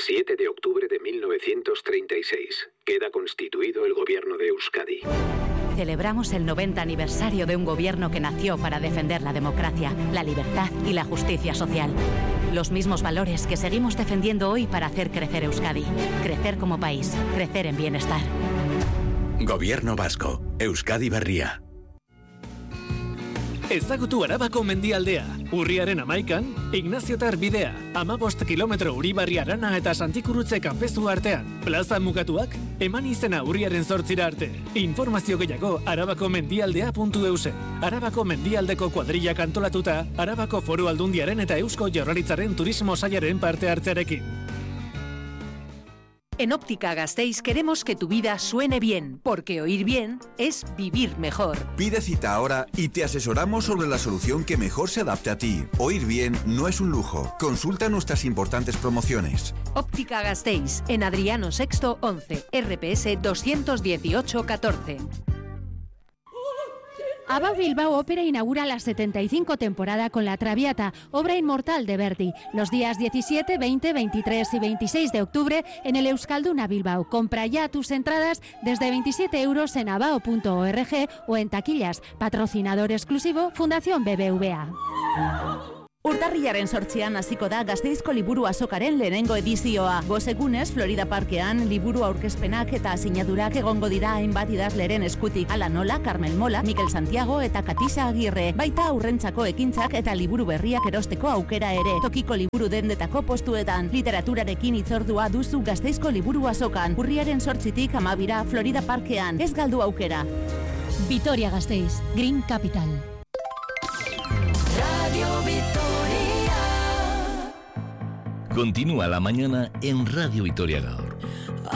7 de octubre de 1936. Queda constituido el gobierno de Euskadi. Celebramos el 90 aniversario de un gobierno que nació para defender la democracia, la libertad y la justicia social. Los mismos valores que seguimos defendiendo hoy para hacer crecer Euskadi. Crecer como país, crecer en bienestar. Gobierno vasco, Euskadi Berria. Ezagutu Arabako mendialdea. Urriaren 11an, Ignaziotar bidea. 15 kilometro Uribarri Arana eta Santikurutze kanpezu artean. Plaza mugatuak, eman izena urriaren 8 arte. Informazio gehiago arabakomendialdea.euse. Arabako mendialdeko kuadrillak antolatuta, Arabako Foru Aldundiaren eta Eusko Jaurlaritzaren turismo sailaren parte hartzearekin. En Óptica Gasteiz queremos que tu vida suene bien, porque oír bien es vivir mejor. Pide cita ahora y te asesoramos sobre la solución que mejor se adapte a ti. Oír bien no es un lujo. Consulta nuestras importantes promociones. Óptica Gasteiz, en Adriano Sexto 11, RPS 218 14. ABBA Bilbao Ópera inaugura la 75 temporada con La Traviata, obra inmortal de Verdi, los días 17, 20, 23 y 26 de octubre en el Euskalduna Bilbao. Compra ya tus entradas desde 27 euros en abao.org o en taquillas. Patrocinador exclusivo, Fundación BBVA. Urtarrilaren 8an hasiko da Gasteizko liburu azokaren lehenengo edizioa. 5 egunez Florida Parkean liburu aurkezpenak eta sinadurak egongo dira hainbat idazleren eskutik. Ala nola, Carmel Mola, Mikel Santiago eta Katisa Agirre. Baita aurrentzako ekintzak eta liburu berriak erosteko aukera ere. Tokiko liburu dendetako postuetan. Literaturarekin hitzordua duzu Gasteizko liburu azokan. Urriaren 8tik 12 Florida Parkean. Ez galdu aukera. Vitoria Gasteiz, Green Capital. Radio Vitoria. Continúa la mañana en Radio Vitoria Gaur.